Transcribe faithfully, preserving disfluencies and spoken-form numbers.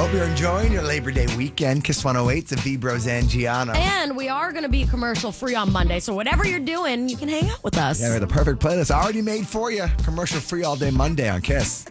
Hope you're enjoying your Labor Day weekend. Kiss one oh eight, the V-Bros and Gianna. And we are going to be commercial free on Monday, so whatever you're doing, you can hang out with us. Yeah, we have the perfect playlist already made for you. Commercial free all day Monday on Kiss.